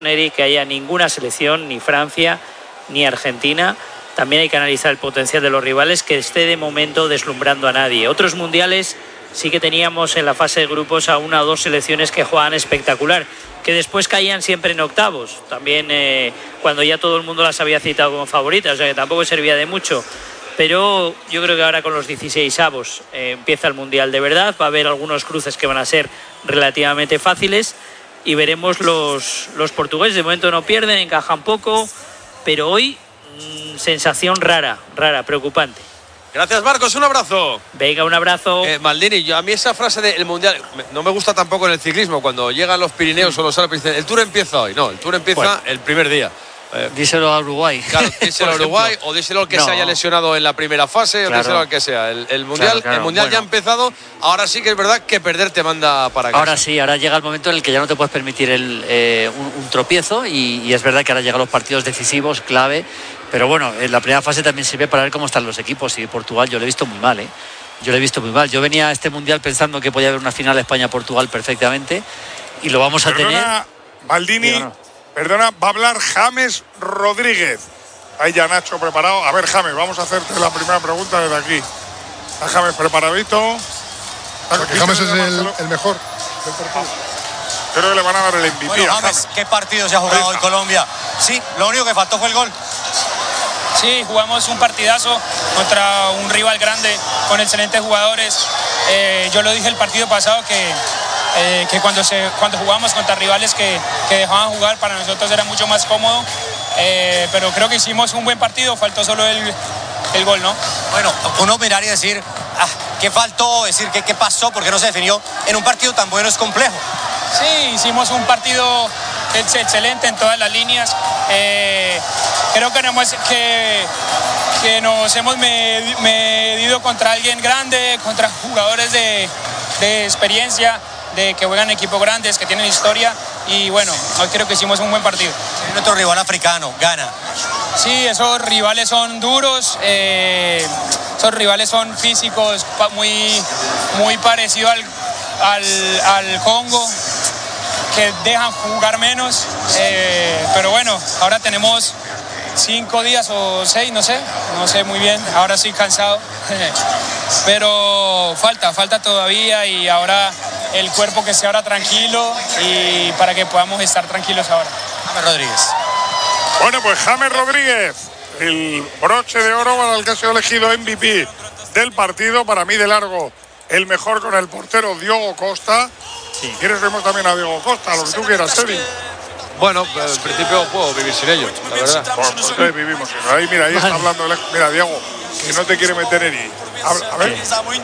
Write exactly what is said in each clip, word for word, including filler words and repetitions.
que haya ninguna selección, ni Francia, ni Argentina. También hay que analizar el potencial de los rivales, que esté de momento deslumbrando a nadie. Otros mundiales sí que teníamos en la fase de grupos a una o dos selecciones que jugaban espectacular, que después caían siempre en octavos, también eh, cuando ya todo el mundo las había citado como favoritas, o sea que tampoco servía de mucho. Pero yo creo que ahora con los dieciseisavos eh, empieza el mundial de verdad, va a haber algunos cruces que van a ser relativamente fáciles y veremos los, los portugueses. De momento no pierden, encajan poco, pero hoy mmm, sensación rara, rara, preocupante. Gracias, Marcos, un abrazo. Venga, un abrazo. Eh, Maldini, yo, a mí esa frase del Mundial no me gusta tampoco en el ciclismo, cuando llegan los Pirineos o los Alpes, el Tour empieza hoy. No, el Tour empieza bueno. el primer día. Eh, díselo a Uruguay. Claro, díselo a Uruguay o díselo al que no. se haya lesionado en la primera fase, claro. o díselo al que sea. El, el Mundial, claro, claro. El mundial bueno. ya ha empezado, ahora sí que es verdad que perder te manda para casa. Ahora sí, ahora llega el momento en el que ya no te puedes permitir el, eh, un, un tropiezo y, y es verdad que ahora llegan los partidos decisivos, clave, pero bueno, en la primera fase también sirve para ver cómo están los equipos y Portugal yo lo he visto muy mal, ¿eh? Yo lo he visto muy mal. Yo venía a este Mundial pensando que podía haber una final España-Portugal perfectamente y lo vamos a Perdona, tener. Maldini. No. Perdona, va a hablar James Rodríguez. Ahí ya Nacho preparado. A ver, James, vamos a hacerte la primera pregunta desde aquí. ¿Está James preparadito? Porque James es el, el mejor del partido. Creo que le van a dar el M V P. Bueno, James, James, ¿qué partido se ha jugado hoy Colombia? Sí, lo único que faltó fue el gol. Sí, jugamos un partidazo contra un rival grande con excelentes jugadores. Eh, yo lo dije el partido pasado que Eh, que cuando, se, cuando jugamos contra rivales que, que dejaban jugar, para nosotros era mucho más cómodo, eh, pero creo que hicimos un buen partido, faltó solo el, el gol, ¿no? Bueno, uno mirar y decir, ah, ¿qué faltó? Decir, ¿qué, qué pasó? ¿Por qué no se definió? En un partido tan bueno es complejo. Sí, hicimos un partido excelente en todas las líneas. Eh, creo que, no hemos, que, que nos hemos medido contra alguien grande, contra jugadores de, de experiencia, de que juegan equipos grandes, que tienen historia y bueno, hoy creo que hicimos un buen partido. Nuestro rival africano, Ghana. Sí, esos rivales son duros, eh, esos rivales son físicos, muy, muy parecidos al, al, al Congo, que dejan jugar menos, eh, pero bueno, ahora tenemos cinco días o seis, no sé, no sé muy bien, ahora estoy cansado, pero falta, falta todavía y ahora el cuerpo que esté ahora tranquilo y para que podamos estar tranquilos ahora. James Rodríguez. Bueno, pues James Rodríguez, el broche de oro para el que ha sido elegido M V P del partido, para mí de largo el mejor con el portero Diogo Costa. Sí. ¿Quieres vemos también a Diogo Costa? Lo que tú quieras, Evi. Bueno, en principio puedo vivir sin ellos, la verdad. Bueno, pues sí, vivimos sin ellos. Ahí, mira, ahí está hablando. Mira, Diego, que no te quiere meter en ahí. A, a ver.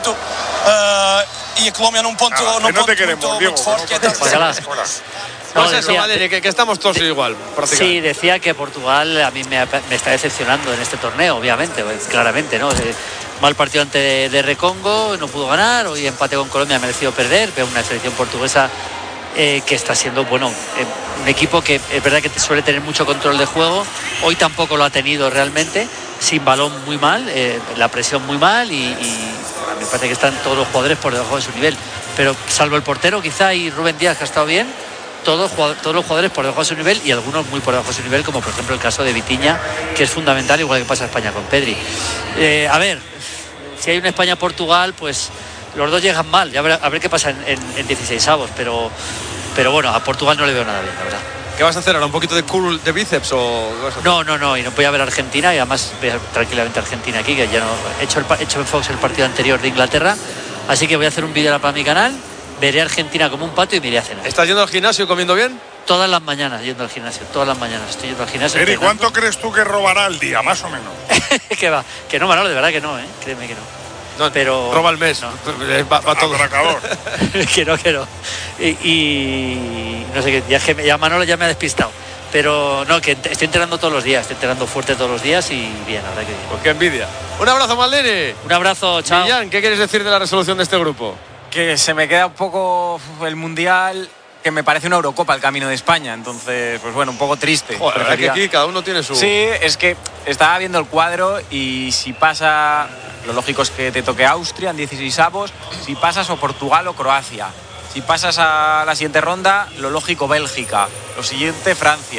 Y Colombia en un punto. Ah, que no te queremos, Diego. No, pues eso, Madrid, que, que estamos todos de, igual, prácticamente. Sí, decía que Portugal a mí me, me está decepcionando en este torneo, obviamente, pues, claramente, ¿no? Eh, mal partido ante de, de Recongo, no pudo ganar, hoy empate con Colombia, ha merecido perder, pero una selección portuguesa eh, que está siendo, bueno, eh, un equipo que es verdad que suele tener mucho control de juego, hoy tampoco lo ha tenido realmente, sin balón muy mal, eh, la presión muy mal y, y me parece que están todos los jugadores por debajo de su nivel, pero salvo el portero quizá y Rubén Díaz, que ha estado bien, Todos, todos los jugadores por debajo de su nivel y algunos muy por debajo de su nivel, como por ejemplo el caso de Vitinha, que es fundamental, igual que pasa en España con Pedri. Eh, a ver, si hay una España-Portugal, pues los dos llegan mal, ya a ver, a ver qué pasa en, en, en dieciseisavos, pero, pero bueno, a Portugal no le veo nada bien, la verdad. ¿Qué vas a hacer ahora? ¿Un poquito de curl de bíceps o qué vas a hacer? No, no, no, y no voy a ver a Argentina y además voy a tranquilamente a Argentina aquí, que ya no he hecho, el, he hecho en Fox el partido anterior de Inglaterra, así que voy a hacer un vídeo para mi canal. Veré a Argentina como un pato y me iré a cenar. ¿Estás yendo al gimnasio comiendo bien? Todas las mañanas yendo al gimnasio, todas las mañanas estoy yendo al gimnasio. Eri, ¿cuánto crees tú que robará al día, más o menos? que va, que no, Manolo, de verdad que no, ¿eh? Créeme que no. No, pero roba el mes, no. va, va todo. que no, que no. Y, y no sé qué, ya, ya Manolo ya me ha despistado. Pero no, que estoy entrenando todos los días, estoy entrenando fuerte todos los días y bien, la verdad que bien. Pues qué envidia. Un abrazo, Maldini. Un abrazo, chao. Millán, ¿qué quieres decir de la resolución de este grupo? Que se me queda un poco el Mundial, que me parece una Eurocopa el camino de España, entonces pues bueno, un poco triste. Joder, la verdad que aquí cada uno tiene su... Sí, es que estaba viendo el cuadro y si pasa, lo lógico es que te toque Austria en dieciseisavos, si pasas o Portugal o Croacia. Si pasas a la siguiente ronda, lo lógico Bélgica, lo siguiente Francia.